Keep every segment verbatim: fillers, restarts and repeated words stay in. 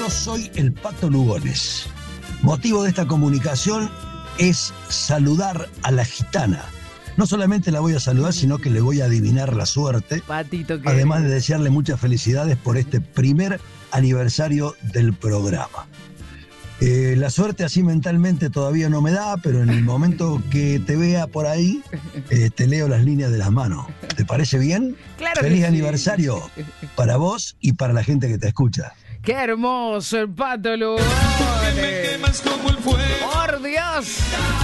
Yo soy el Pato Lugones. Motivo de esta comunicación es saludar a la gitana. No solamente la voy a saludar, sino que le voy a adivinar la suerte. Patito, que... Además de desearle muchas felicidades por este primer aniversario del programa. Eh, la suerte así mentalmente todavía no me da, pero en el momento que te vea por ahí, eh, te leo las líneas de las manos. ¿Te parece bien? Claro. Feliz que aniversario sí. Para vos y para la gente que te escucha. ¡Qué hermoso el Pato Lugones! ¡Por Dios!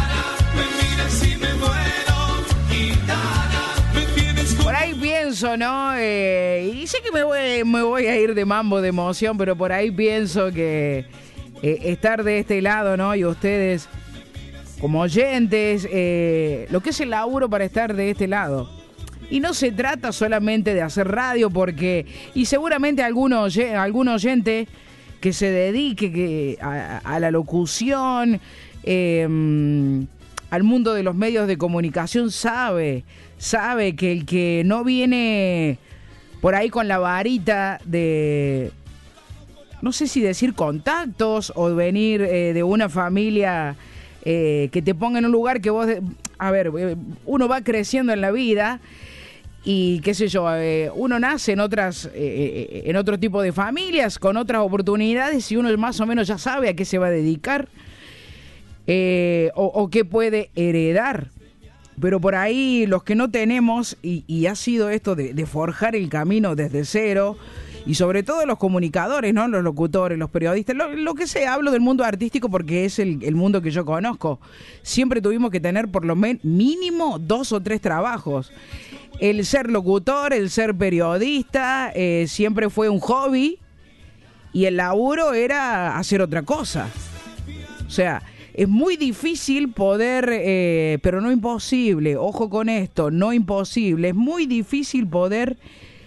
Por ahí pienso, ¿no? Eh, y sé que me voy, me voy a ir de mambo de emoción, pero por ahí pienso que eh, estar de este lado, ¿no? Y ustedes, como oyentes, eh, lo que es el laburo para estar de este lado. Y no se trata solamente de hacer radio, porque, y seguramente algún, oye, algún oyente que se dedique que, a, a la locución, eh, al mundo de los medios de comunicación, sabe, sabe que el que no viene por ahí con la varita de, no sé si decir contactos, o venir eh, de una familia eh, que te ponga en un lugar que vos, de, a ver, uno va creciendo en la vida. Y qué sé yo, eh, uno nace en otras, eh, en otro tipo de familias, con otras oportunidades, y uno más o menos ya sabe a qué se va a dedicar eh, o, o qué puede heredar. Pero por ahí los que no tenemos, y, y ha sido esto de, de forjar el camino desde cero, y sobre todo los comunicadores, ¿no? Los locutores, los periodistas, lo, lo que sea, hablo del mundo artístico porque es el, el mundo que yo conozco. Siempre tuvimos que tener por lo menos mínimo dos o tres trabajos. El ser locutor, el ser periodista, eh, siempre fue un hobby, y el laburo era hacer otra cosa. O sea, es muy difícil poder, eh, pero no imposible, ojo con esto, no imposible, es muy difícil poder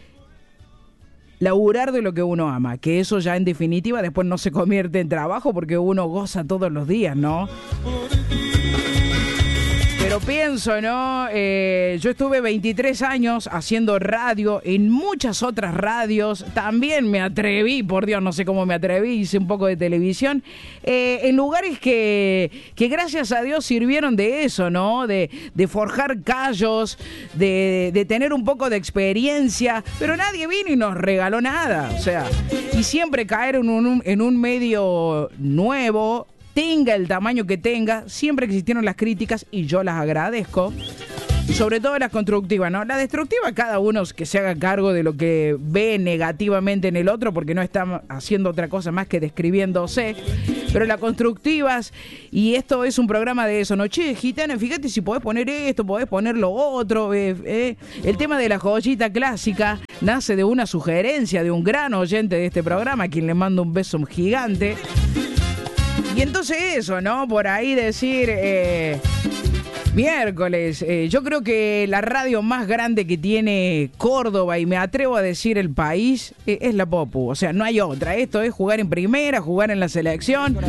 laburar de lo que uno ama, que eso ya en definitiva después no se convierte en trabajo porque uno goza todos los días, ¿no? Pero pienso, ¿no? Eh, yo estuve veintitrés años haciendo radio, en muchas otras radios. También me atreví, por Dios, no sé cómo me atreví, hice un poco de televisión. Eh, en lugares que, que gracias a Dios sirvieron de eso, ¿no? De, de forjar callos, de, de tener un poco de experiencia. Pero nadie vino y nos regaló nada. O sea, y siempre caer en un, en un medio nuevo, tenga el tamaño que tenga, siempre existieron las críticas y yo las agradezco, sobre todo las constructivas, ¿no? La destructiva, cada uno que se haga cargo de lo que ve negativamente en el otro, porque no está haciendo otra cosa más que describiéndose, pero las constructivas, y esto es un programa de eso, ¿no? Che, gitana, fíjate si podés poner esto, podés poner lo otro, eh, eh. El tema de la joyita clásica nace de una sugerencia de un gran oyente de este programa, a quien le mando un beso gigante. Y entonces eso, ¿no? Por ahí decir, eh, miércoles, eh, yo creo que la radio más grande que tiene Córdoba, y me atrevo a decir el país, eh, es la Popu. O sea, no hay otra. Esto es jugar en primera, jugar en la selección.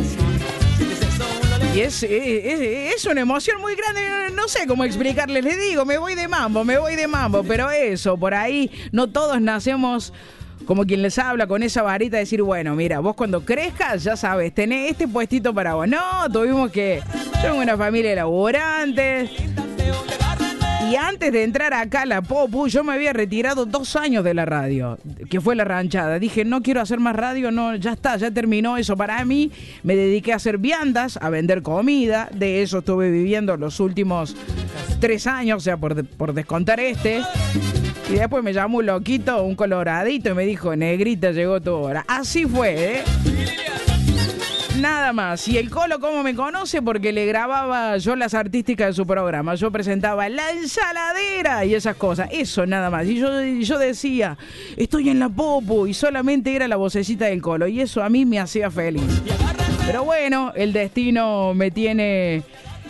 Y es, es, es una emoción muy grande, no sé cómo explicarles, les digo, me voy de mambo, me voy de mambo, pero eso, por ahí no todos nacemos como quien les habla con esa varita de decir, bueno, mira, vos cuando crezcas, ya sabes, tenés este puestito para vos. No, tuvimos que... Yo tengo una familia de laburantes. Y antes de entrar acá a la Popu, yo me había retirado dos años de la radio, que fue La Ranchada. Dije, no quiero hacer más radio, no, ya está, ya terminó eso para mí. Me dediqué a hacer viandas, a vender comida. De eso estuve viviendo los últimos tres años, o sea, por, de, por descontar este. Y después me llamó un loquito, un coloradito, y me dijo, negrita, llegó tu hora. Así fue, ¿eh? Nada más. Y el Colo, ¿cómo me conoce? Porque le grababa yo las artísticas de su programa. Yo presentaba La Ensaladera y esas cosas. Eso, nada más. Y yo, yo decía, estoy en la Popu, y solamente era la vocecita del Colo. Y eso a mí me hacía feliz. Pero bueno, el destino me tiene...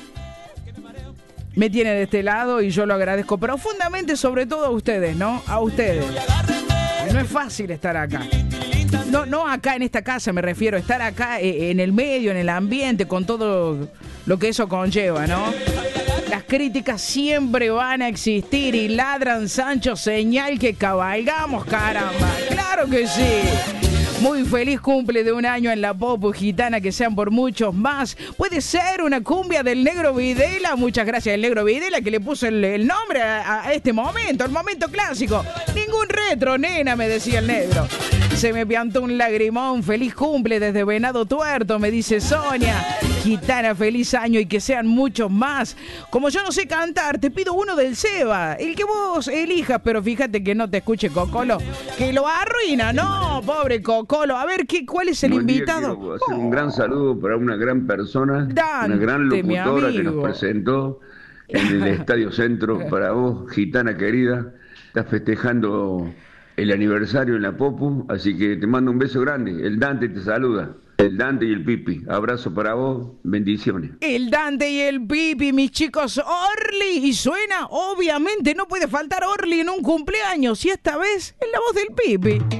Me tiene de este lado y yo lo agradezco profundamente, sobre todo a ustedes, ¿no? A ustedes. No es fácil estar acá. No, no acá en esta casa me refiero, estar acá en el medio, en el ambiente, con todo lo que eso conlleva, ¿no? Las críticas siempre van a existir y ladran Sancho, señal que cabalgamos, caramba. ¡Claro que sí! Muy feliz cumple de un año en la Popu Gitana, que sean por muchos más. Puede ser una cumbia del Negro Videla. Muchas gracias al Negro Videla que le puso el, el nombre a, a este momento, el momento clásico. Ningún retro, nena, me decía el negro. Se me piantó un lagrimón. Feliz cumple desde Venado Tuerto, me dice Sonia. Gitana, feliz año y que sean muchos más. Como yo no sé cantar, te pido uno del Seba, el que vos elijas, pero fíjate que no te escuche Cocolo, que lo arruina, no, pobre Cocolo. A ver, ¿qué, ¿cuál es el Buen día, invitado? quiero hacer un gran saludo para una gran persona, Dante, una gran mi locutora que amigo. nos presentó en el Estadio Centro. Para vos, Gitana querida, estás festejando el aniversario en la Popu, así que te mando un beso grande. El Dante te saluda. El Dante y el Pipi. Abrazo para vos, bendiciones. El Dante y el Pipi, mis chicos. Orly, y suena, obviamente, no puede faltar Orly en un cumpleaños, y esta vez en la voz del Pipi.